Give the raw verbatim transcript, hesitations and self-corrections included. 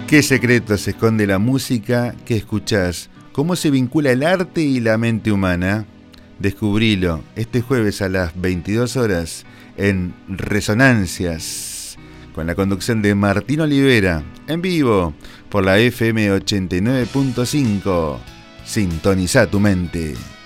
¿Qué secreto se esconde la música que escuchás? ¿Cómo se vincula el arte y la mente humana? Descubrilo este jueves a las veintidós horas en Resonancias, con la conducción de Martín Olivera, en vivo por la F M ochenta y nueve punto cinco. Sintoniza tu mente.